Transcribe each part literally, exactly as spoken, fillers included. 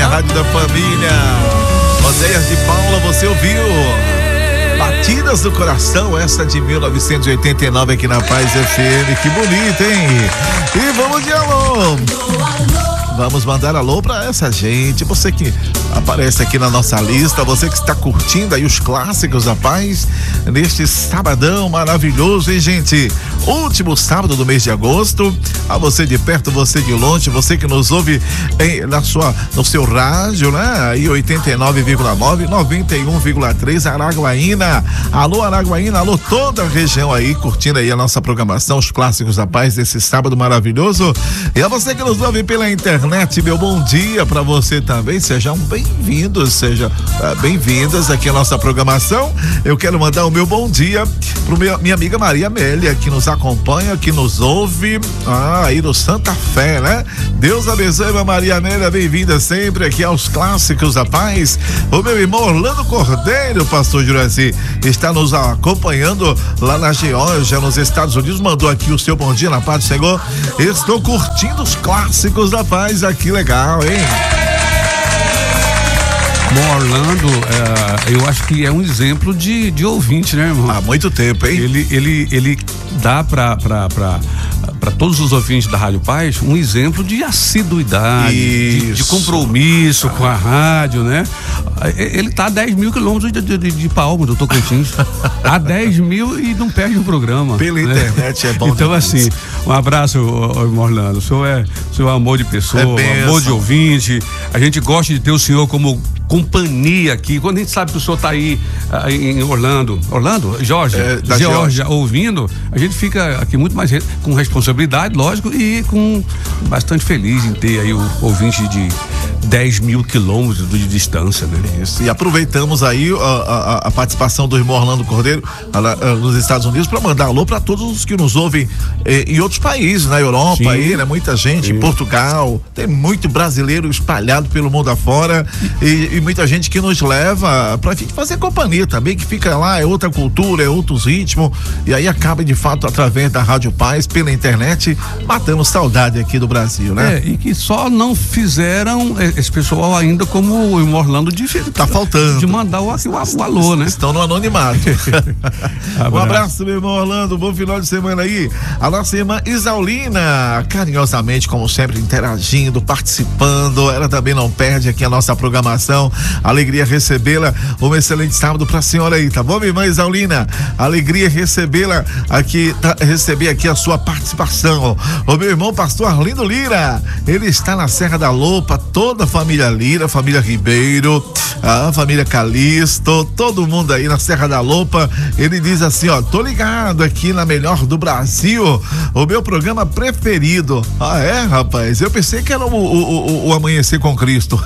Rádio da Família. Oséias de Paula, você ouviu? Batidas do Coração, essa de mil novecentos e oitenta e nove aqui na Paz F M. Que bonito, hein? E vamos de alô. Vamos mandar alô pra essa gente, você que aparece aqui na nossa lista, você que está curtindo aí os clássicos da Paz neste sabadão maravilhoso, hein, gente? Último sábado do mês de agosto. A você de perto, você de longe, você que nos ouve em, na sua, no seu rádio, né? Aí oitenta e nove vírgula nove, noventa e um vírgula três, Araguaína. Alô, Araguaína, alô, toda a região aí, curtindo aí a nossa programação, os clássicos da Paz desse sábado maravilhoso. E a você que nos ouve pela internet, meu bom dia para você também, sejam bem-vindos, sejam uh, bem-vindas aqui à nossa programação. Eu quero mandar o meu bom dia pro meu, minha amiga Maria Amélia, que nos acompanha, que nos ouve, ah, aí no Santa Fé, né? Deus abençoe, a Maria Amélia, bem-vinda sempre aqui aos clássicos da Paz. O meu irmão Orlando Cordeiro, pastor Juraci, está nos acompanhando lá na Geórgia, nos Estados Unidos, mandou aqui o seu bom dia na paz do Senhor. Estou curtindo os clássicos da Paz aqui, legal, hein? Bom, Orlando, é, eu acho que é um exemplo de, de ouvinte, né, irmão? Há muito tempo, hein? Ele, ele, ele dá para para todos os ouvintes da Rádio Paz um exemplo de assiduidade, de, de compromisso ah. com a rádio, né? Ele tá a dez mil quilômetros de, de, de Palmas, do Tocantins. A dez mil e não perde o programa. Pela né? internet é bom. Então, demais. assim, um abraço, Orlando. O senhor é, o senhor é amor de pessoa, é amor de ouvinte. A gente gosta de ter o senhor como companhia aqui. Quando a gente sabe que o senhor tá aí, aí em Orlando, Orlando, Geórgia, é, Geórgia, ouvindo, a gente fica aqui muito mais re, com responsabilidade, lógico, e com bastante feliz em ter aí o ouvinte de dez mil quilômetros de distância, né? Isso. E aproveitamos aí a, a, a participação do irmão Orlando Cordeiro a, a, nos Estados Unidos para mandar alô para todos os que nos ouvem eh, em outros países, na Europa. Sim. Aí, né? Muita gente, sim, em Portugal, tem muito brasileiro espalhado pelo mundo afora e, e muita gente que nos leva pra gente fazer companhia também, que fica lá, é outra cultura, é outros ritmos, e aí acaba de fato através da Rádio Paz, pela internet, matando saudade aqui do Brasil, né? É, e que só não fizeram esse pessoal ainda como o Orlando de tá faltando de mandar o, o, o alô, né? Estão no anonimato. Um abraço, meu irmão Orlando, bom final de semana aí. A nossa irmã Isaulina, carinhosamente, como sempre, interagindo, participando, ela também não perde aqui a nossa programação. Alegria recebê-la, um excelente sábado pra senhora aí, tá bom, minha irmã Isaulina? Alegria recebê-la aqui, tá, receber aqui a sua participação. O meu irmão pastor Arlindo Lira, ele está na Serra da Lopa, toda a família Lira, família Ribeiro, a família Calisto, todo mundo aí na Serra da Lopa. Ele diz assim, ó, tô ligado aqui na melhor do Brasil, o meu programa preferido. Ah, é, rapaz? Eu pensei que era o, o, o, o Amanhecer com Cristo.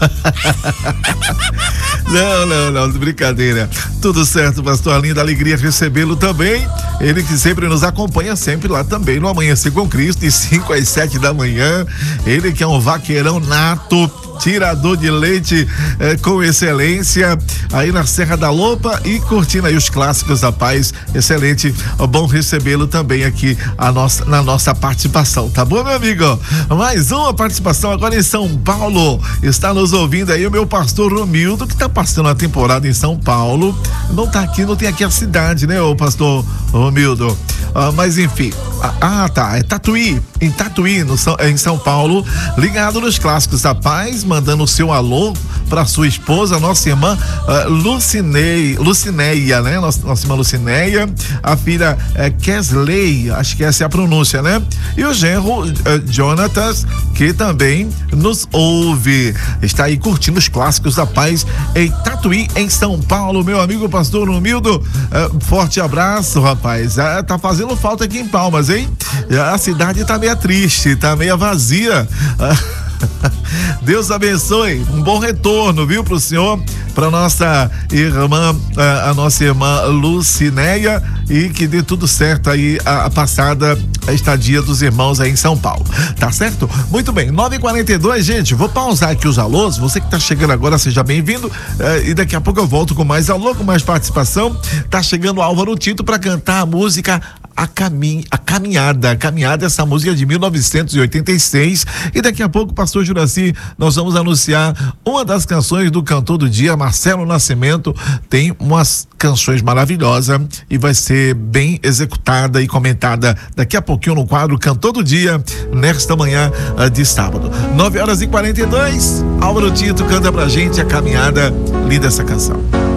Não, não, não, brincadeira. Tudo certo, pastor Arlindo, alegria recebê-lo também. Ele que sempre nos acompanha, sempre lá também no Amanhecer com Cristo, de cinco às sete da manhã. Ele que é um vaqueirão nato, tirador de leite eh, com excelência, aí na Serra da Lopa e curtindo aí os clássicos da Paz. Excelente, bom recebê-lo também aqui a nossa, na nossa participação, tá bom, meu amigo? Mais uma participação agora em São Paulo, está nos ouvindo aí o meu pastor Romildo, que tá passando a temporada em São Paulo, não tá aqui, não tem aqui a cidade, né, o pastor Romildo? Ah, mas enfim, ah tá, é Tatuí, em Tatuí, no, em São Paulo, ligado nos clássicos da Paz, mandando o seu alô para sua esposa, nossa irmã uh, Lucinei, Lucineia, né? Nossa, nossa irmã Lucineia, a filha uh, Kesley, acho que essa é a pronúncia, né? E o genro uh, Jonatas, que também nos ouve, está aí curtindo os clássicos da Paz em Tatuí, em São Paulo, meu amigo pastor Humildo, uh, forte abraço, rapaz. Uh, tá fazendo falta aqui em Palmas, hein? A cidade tá meio triste, tá meio vazia. Uh, Deus abençoe, um bom retorno, viu, pro senhor, pra nossa irmã, a nossa irmã Lucineia e que dê tudo certo aí a, a passada a estadia dos irmãos aí em São Paulo, tá certo? Muito bem, nove e quarenta e dois, gente, vou pausar aqui os alôs, você que tá chegando agora, seja bem-vindo, eh, e daqui a pouco eu volto com mais alô, com mais participação. Tá chegando o Álvaro Tito para cantar a música A, Camin a Caminhada, a Caminhada, essa música de mil novecentos e oitenta e seis, e daqui a pouco, pastor Juraci, nós vamos anunciar uma das canções do cantor do dia, Marcelo Nascimento, tem umas canções maravilhosas e vai ser bem executada e comentada daqui a pouquinho no quadro Cantor do Dia, nesta manhã uh, de sábado. nove horas e quarenta e dois, Álvaro Tito canta pra gente A Caminhada, linda essa canção.